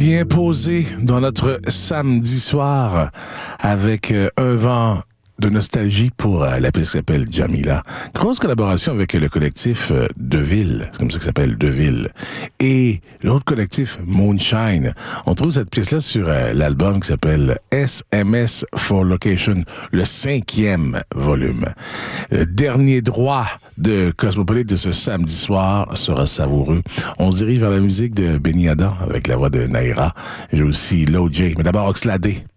bien posé dans notre samedi soir avec un vent de nostalgie pour la pièce qui s'appelle Jamila. Grosse collaboration avec le collectif Deville, c'est comme ça que ça s'appelle, Deville. Et l'autre collectif, Moonshine. On trouve cette pièce-là sur l'album qui s'appelle SMS for Location, le 5e volume. Le dernier droit de Cosmopolite de ce samedi soir sera savoureux. On se dirige vers la musique de Benny Adam avec la voix de Naira. J'ai aussi Low J, mais d'abord Oxlade.